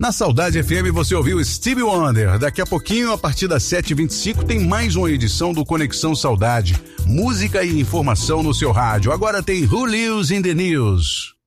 Na Saudade FM você ouviu Stevie Wonder. Daqui a pouquinho, a partir das 7h25, tem mais uma edição do Conexão Saudade. Música e informação no seu rádio. Agora tem Who Lives in the News.